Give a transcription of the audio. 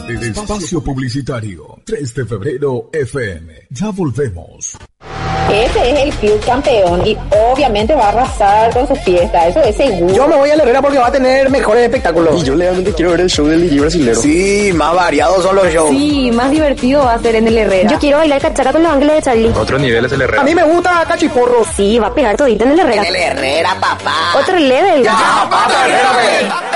Espacio Publicitario 3 de febrero FM. Ya volvemos. Este es el club campeón y obviamente va a arrasar con su fiesta, eso es seguro. Yo me voy a la Herrera porque va a tener mejores espectáculos. Y yo realmente quiero ver el show del DJ brasilero. Sí, más variados son los shows. Sí, más divertido va a ser en el Herrera. Yo quiero bailar cachaca con los ángeles de Charlie. Otro nivel es el Herrera. A mí me gusta Cachiporro. Sí, va a pegar todito en el Herrera. En el Herrera, papá. Otro level. Ya, papá, Herrera.